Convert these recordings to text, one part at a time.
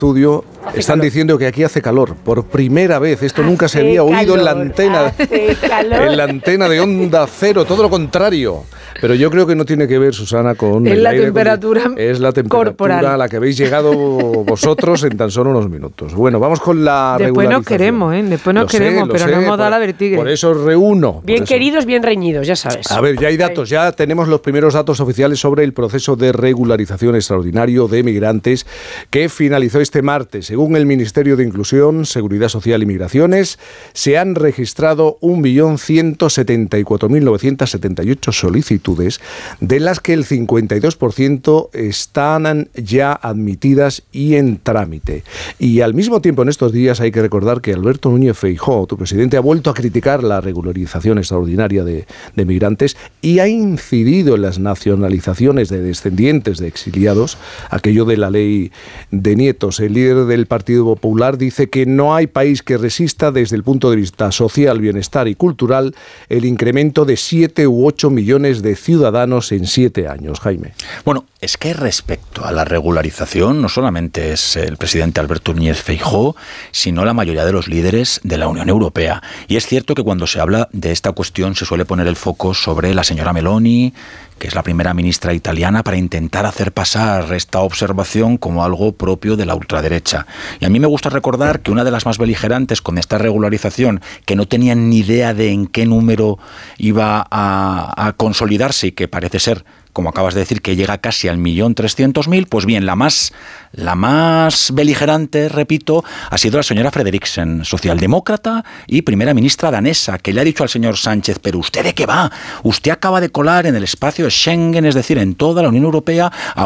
estudio están diciendo que aquí hace calor. Por primera vez, esto nunca se había oído en la antena. En la antena de Onda Cero, todo lo contrario. Pero yo creo que no tiene que ver, Susana, con es la temperatura. Es la temperatura corporal a la que habéis llegado vosotros en tan solo unos minutos. Bueno, vamos con la Después regularización. nos queremos, Después nos queremos, pero no hemos dado la vertigre. Por eso os reúno. Bien queridos, bien reñidos, ya sabes. A ver, ya hay datos, ya tenemos los primeros datos oficiales sobre el proceso de regularización extraordinario de migrantes que finalizó este martes. Según el Ministerio de Inclusión, Seguridad Social y Migraciones, se han registrado 1.174.978 solicitudes, de las que el 52% están ya admitidas y en trámite. Y al mismo tiempo, en estos días, hay que recordar que Alberto Núñez Feijóo, tu presidente, ha vuelto a criticar la regularización extraordinaria de migrantes y ha incidido en las nacionalizaciones de descendientes de exiliados, aquello de la ley de nietos. El líder del Partido Popular dice que no hay país que resista desde el punto de vista social, bienestar y cultural el incremento de 7 u 8 millones de ciudadanos en 7 años. Jaime. Bueno, es que respecto a la regularización no solamente es el presidente Alberto Núñez Feijóo, sino la mayoría de los líderes de la Unión Europea. Y es cierto que cuando se habla de esta cuestión se suele poner el foco sobre la señora Meloni, que es la primera ministra italiana, para intentar hacer pasar esta observación como algo propio de la ultraderecha. Y a mí me gusta recordar que una de las más beligerantes con esta regularización, que no tenían ni idea de en qué número iba a consolidarse y que parece ser, como acabas de decir, que llega casi al 1.300.000, pues bien, la más beligerante, repito, ha sido la señora Frederiksen, socialdemócrata y primera ministra danesa, que le ha dicho al señor Sánchez: pero ¿usted de qué va? Usted acaba de colar en el espacio de Schengen, es decir, en toda la Unión Europea, a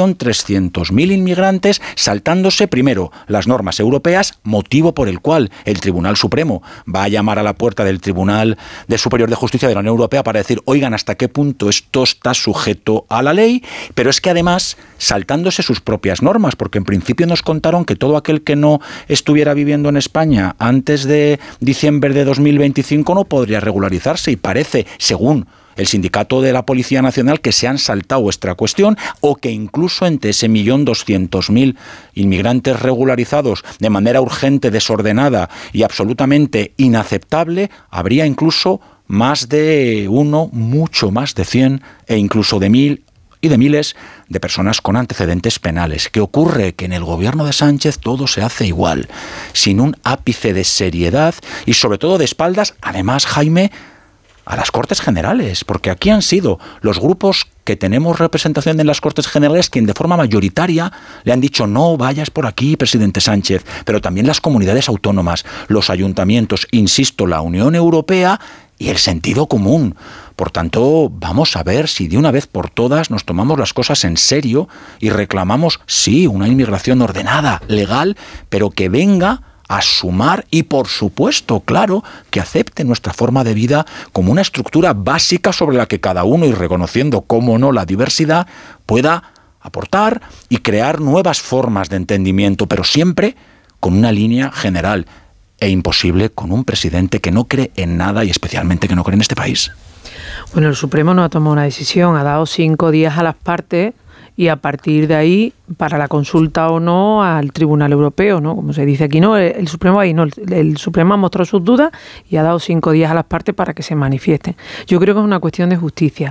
1.300.000 inmigrantes, saltándose primero las normas europeas, motivo por el cual el Tribunal Supremo va a llamar a la puerta del Tribunal Superior de Justicia de la Unión Europea para decir: oigan, ¿hasta qué punto esto está sujeto a la ley? Pero es que además saltándose sus propias normas, porque en principio nos contaron que todo aquel que no estuviera viviendo en España antes de diciembre de 2025 no podría regularizarse, y parece, según el sindicato de la Policía Nacional, que se han saltado esta cuestión, o que incluso entre ese 1.200.000 inmigrantes regularizados de manera urgente, desordenada y absolutamente inaceptable, habría incluso más de uno, mucho más de 100 e incluso de 1.000 y de miles de personas con antecedentes penales. ¿Qué ocurre? Que en el gobierno de Sánchez todo se hace igual, sin un ápice de seriedad y sobre todo de espaldas, además, Jaime, a las Cortes Generales, porque aquí han sido los grupos que tenemos representación en las Cortes Generales quien de forma mayoritaria le han dicho: no vayas por aquí, presidente Sánchez, pero también las comunidades autónomas, los ayuntamientos, insisto, la Unión Europea y el sentido común. Por tanto, vamos a ver si de una vez por todas nos tomamos las cosas en serio y reclamamos, sí, una inmigración ordenada, legal, pero que venga a sumar y, por supuesto, claro, que acepte nuestra forma de vida como una estructura básica sobre la que cada uno, y reconociendo, cómo no, la diversidad, pueda aportar y crear nuevas formas de entendimiento, pero siempre con una línea general. E imposible con un presidente que no cree en nada y especialmente que no cree en este país. Bueno, el Supremo no ha tomado una decisión, ha dado 5 días a las partes y a partir de ahí, para la consulta o no al Tribunal Europeo, ¿no? Como se dice aquí, no, el Supremo ahí no, el Supremo ha mostrado sus dudas y ha dado 5 días a las partes para que se manifiesten. Yo creo que es una cuestión de justicia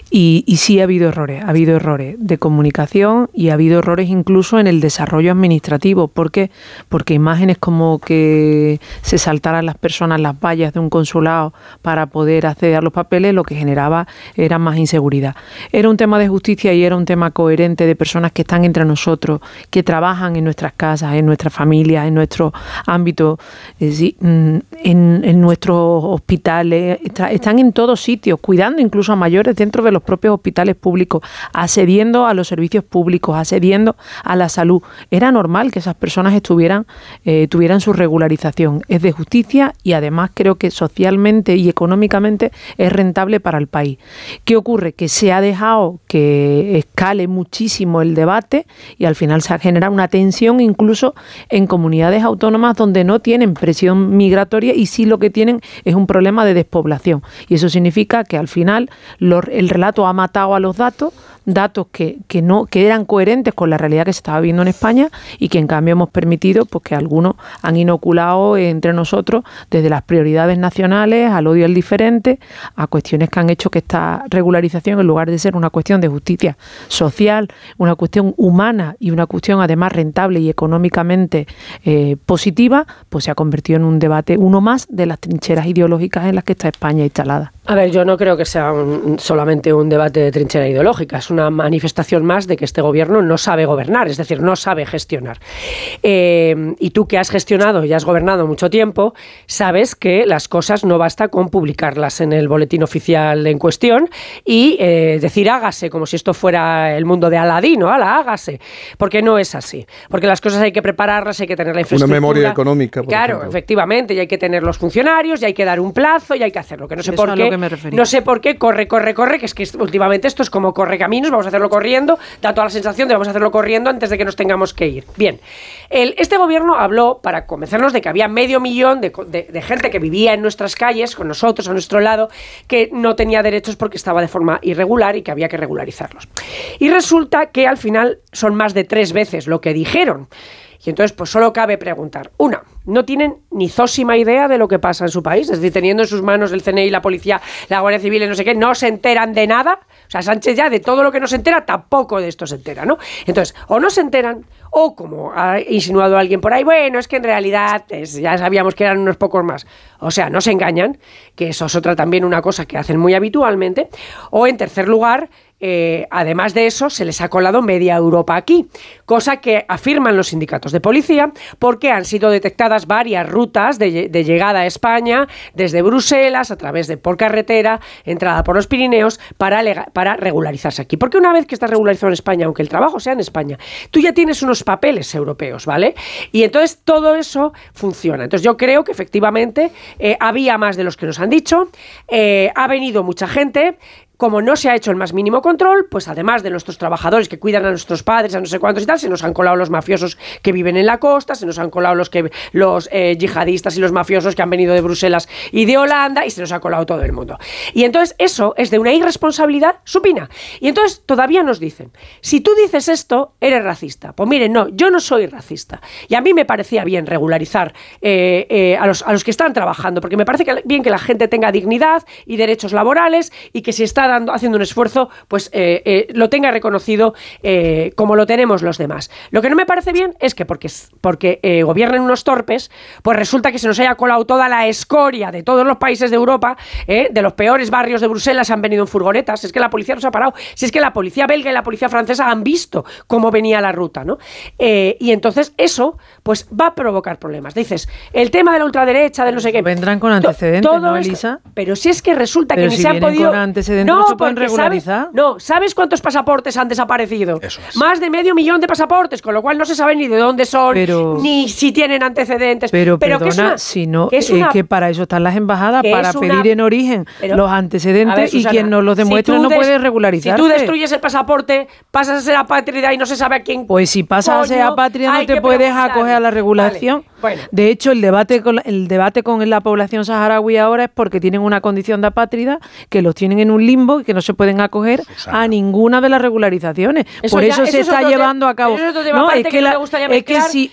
y sí ha habido errores de comunicación y ha habido errores incluso en el desarrollo administrativo. ¿Por qué? Porque imágenes como que se saltaran las personas las vallas de un consulado para poder acceder a los papeles, lo que generaba era más inseguridad. Era un tema de justicia y era un tema coherente de personas que están entre nosotros, que trabajan en nuestras casas, en nuestras familias, en nuestro ámbito, en nuestros hospitales, están en todos sitios, cuidando incluso a mayores dentro de los propios hospitales públicos, accediendo a los servicios públicos, accediendo a la salud. Era normal que esas personas tuvieran su regularización. Es de justicia y además creo que socialmente y económicamente es rentable para el país. ¿Qué ocurre? Que se ha dejado que escale muchísimo el debate y al final se ha generado una tensión incluso en comunidades autónomas donde no tienen presión migratoria y sí lo que tienen es un problema de despoblación. Y eso significa que al final el relato ha matado a los datos, datos que eran coherentes con la realidad que se estaba viendo en España y que en cambio hemos permitido pues que algunos han inoculado entre nosotros desde las prioridades nacionales al odio al diferente, a cuestiones que han hecho que esta regularización, en lugar de ser una cuestión de justicia social, una cuestión humana y una cuestión además rentable y económicamente positiva, pues se ha convertido en un debate, uno más de las trincheras ideológicas en las que está España instalada. A ver, yo no creo que sea solamente un debate de trinchera ideológica, es una manifestación más de que este gobierno no sabe gobernar, es decir, no sabe gestionar. Y tú que has gestionado y has gobernado mucho tiempo, sabes que las cosas no basta con publicarlas en el boletín oficial en cuestión y decir hágase, como si esto fuera el mundo de Aladino, hágase, porque no es así. Porque las cosas hay que prepararlas, hay que tener la infraestructura. Una memoria económica, por Claro, ejemplo. efectivamente, y hay que tener los funcionarios, y hay que dar un plazo, y hay que hacerlo, que no sé Eso por a qué. lo que me refería. No sé por qué, corre, que es que últimamente esto es como corre caminos, vamos a hacerlo corriendo, da toda la sensación de vamos a hacerlo corriendo antes de que nos tengamos que ir. Bien, este gobierno habló para convencernos de que había 500.000 de gente que vivía en nuestras calles, con nosotros, a nuestro lado, que no tenía derechos porque estaba de forma irregular y que había que regularizarlos. Y resulta que al final son más de 3 veces lo que dijeron. Y entonces, pues solo cabe preguntar. Una, no tienen ni zósima idea de lo que pasa en su país. Es decir, teniendo en sus manos el CNI, la policía, la Guardia Civil y no sé qué, no se enteran de nada. O sea, Sánchez ya de todo lo que no se entera, tampoco de esto se entera, ¿no? Entonces, o no se enteran, o como ha insinuado alguien por ahí, bueno, es que en realidad ya sabíamos que eran unos pocos más. O sea, no se engañan, que eso es otra también una cosa que hacen muy habitualmente. O en tercer lugar, además de eso, se les ha colado media Europa aquí, cosa que afirman los sindicatos de policía, porque han sido detectadas varias rutas de llegada a España, desde Bruselas, a través de por carretera, entrada por los Pirineos, para regularizarse aquí. Porque una vez que estás regularizado en España, aunque el trabajo sea en España, tú ya tienes unos papeles europeos, ¿vale? Y entonces todo eso funciona. Entonces yo creo que efectivamente había más de los que nos han dicho, ha venido mucha gente. Como no se ha hecho el más mínimo control, pues además de nuestros trabajadores que cuidan a nuestros padres, a no sé cuántos y tal, se nos han colado los mafiosos que viven en la costa, se nos han colado los yihadistas y los mafiosos que han venido de Bruselas y de Holanda, y se nos ha colado todo el mundo. Y entonces eso es de una irresponsabilidad supina. Y entonces todavía nos dicen, si tú dices esto, eres racista. Pues miren, no, yo no soy racista. Y a mí me parecía bien regularizar a los que están trabajando, porque me parece bien que la gente tenga dignidad y derechos laborales, y que si está haciendo un esfuerzo, pues lo tenga reconocido como lo tenemos los demás. Lo que no me parece bien es que porque gobiernen unos torpes, pues resulta que se nos haya colado toda la escoria de todos los países de Europa, de los peores barrios de Bruselas han venido en furgonetas. Es que la policía nos ha parado. Si es que la policía belga y la policía francesa han visto cómo venía la ruta, ¿no? Y entonces eso pues va a provocar problemas. Dices, el tema de la ultraderecha, de no sé qué. Vendrán con antecedentes, ¿no, Elisa? Pero si es que resulta pero que ni si se han podido... Con antecedentes, no se pueden regularizar. ¿Sabes cuántos pasaportes han desaparecido? Eso es. Más de 500.000 de pasaportes, con lo cual no se sabe ni de dónde son, ni si tienen antecedentes. Pero perdona, que para eso están las embajadas, para pedir en origen los antecedentes, ver, Susana, y quien nos los demuestre no puede regularizarse. Si tú destruyes el pasaporte, pasas a ser apátrida y no se sabe a quién. Pues si pasas a ser apátrida no te puedes acoger a la regulación. Vale. Bueno. De hecho, el debate con la población saharaui ahora es porque tienen una condición de apátrida, que los tienen en un limbo y que no se pueden acoger a ninguna de las regularizaciones. Por eso se está llevando a cabo. No, es que si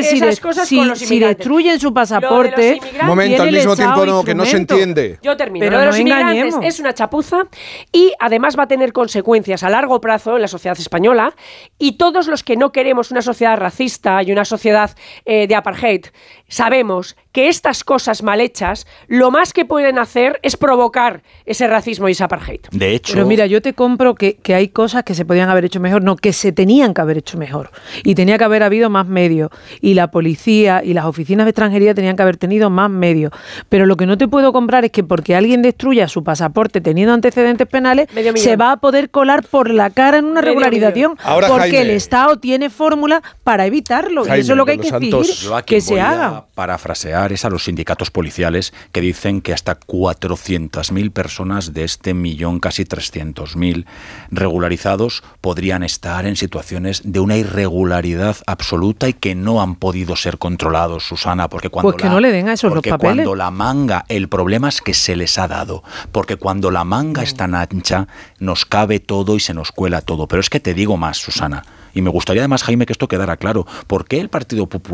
destruyen su pasaporte, un momento, al mismo tiempo que no se entiende. Yo termino. Lo de los inmigrantes es una chapuza y además va a tener consecuencias a largo plazo en la sociedad española, y todos los que no queremos una sociedad racista y una sociedad de apartheid sabemos que estas cosas mal hechas lo más que pueden hacer es provocar ese racismo y ese apartheid. De hecho... Pero mira, yo te compro que hay cosas que se podían haber hecho mejor, no, que se tenían que haber hecho mejor. Y tenía que haber habido más medios. Y la policía y las oficinas de extranjería tenían que haber tenido más medios. Pero lo que no te puedo comprar es que porque alguien destruya su pasaporte teniendo antecedentes penales, se va a poder colar por la cara en una regularización. Ahora, porque Jaime, el Estado tiene fórmula para evitarlo. Jaime, y eso es lo que hay que exigir. Que se haga. Parafrasear es a los sindicatos policiales que dicen que hasta 400.000 personas de este millón, casi 300.000 regularizados, podrían estar en situaciones de una irregularidad absoluta y que no han podido ser controlados, Susana, porque cuando pues que no le den a esos los papeles. Cuando la manga, el problema es que se les ha dado, porque cuando la manga es tan ancha, nos cabe todo y se nos cuela todo. Pero es que te digo más, Susana, y me gustaría además, Jaime, que esto quedara claro. ¿Por qué el Partido Popular